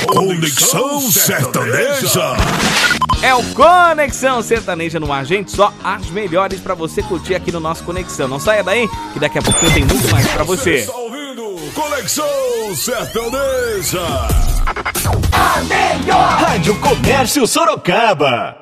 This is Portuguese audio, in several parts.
Conexão Sertaneja. É o Conexão Sertaneja no ar, gente. Só as melhores pra você curtir aqui no nosso Conexão. Não saia daí, que daqui a pouco tem muito mais pra você. Você está ouvindo Conexão Sertaneja. A melhor Rádio Comércio Sorocaba.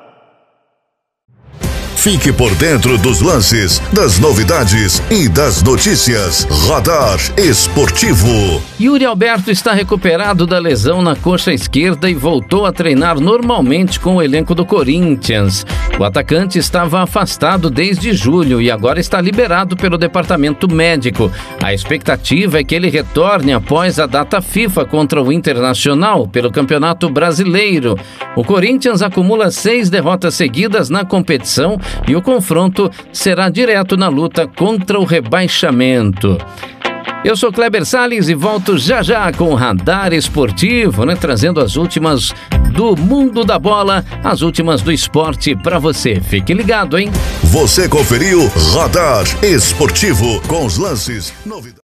Fique por dentro dos lances, das novidades e das notícias. Radar Esportivo. Yuri Alberto está recuperado da lesão na coxa esquerda e voltou a treinar normalmente com o elenco do Corinthians. O atacante estava afastado desde julho e agora está liberado pelo departamento médico. A expectativa é que ele retorne após a data FIFA contra o Internacional pelo Campeonato Brasileiro. O Corinthians acumula 6 derrotas seguidas na competição e o confronto será direto na luta contra o rebaixamento. Eu sou Kleber Salles e volto já com o Radar Esportivo, trazendo as últimas do mundo da bola, as últimas do esporte para você. Fique ligado, hein? Você conferiu Radar Esportivo com os lances, novidades.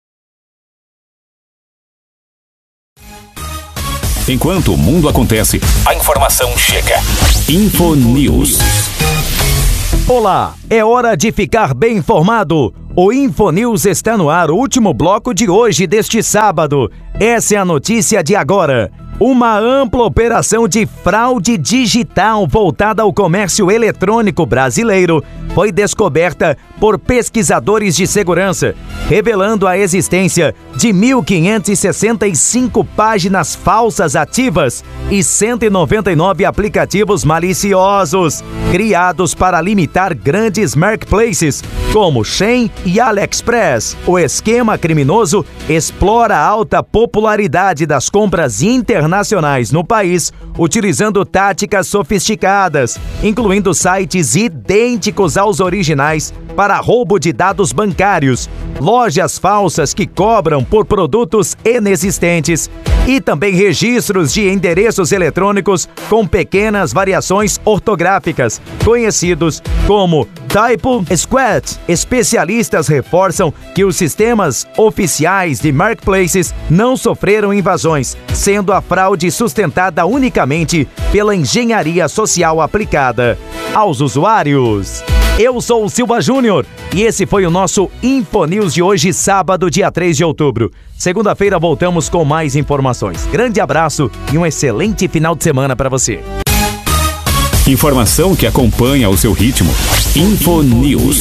Enquanto o mundo acontece, a informação chega. Infonews. Olá, é hora de ficar bem informado. O Infonews está no ar, o último bloco de hoje, deste sábado. Essa é a notícia de agora. Uma ampla operação de fraude digital voltada ao comércio eletrônico brasileiro foi descoberta por pesquisadores de segurança, revelando a existência de 1.565 páginas falsas ativas e 199 aplicativos maliciosos, criados para limitar grandes marketplaces como Shein e AliExpress. O esquema criminoso explora a alta popularidade das compras internacionais no país, utilizando táticas sofisticadas, incluindo sites idênticos aos originais para roubo de dados bancários, lojas falsas que cobram por produtos inexistentes e também registros de endereços eletrônicos com pequenas variações ortográficas, conhecidos como Typo Squat. Especialistas reforçam que os sistemas oficiais de marketplaces não sofreram invasões, sendo a fraude sustentada unicamente pela engenharia social aplicada aos usuários. Eu sou o Silva Júnior e esse foi o nosso Infonews de hoje, sábado, dia 3 de outubro. Segunda-feira voltamos com mais informações. Grande abraço e um excelente final de semana para você. Informação que acompanha o seu ritmo. Infonews.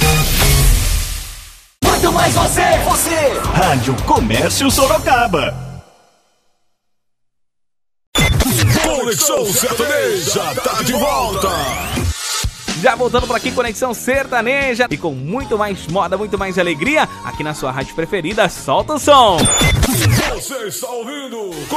Muito mais você. Rádio Comércio Sorocaba. Conexão Sertaneja tá de volta. Já voltando por aqui, Conexão Sertaneja. E com muito mais moda, muito mais alegria, aqui na sua rádio preferida. Solta o som. Você está ouvindo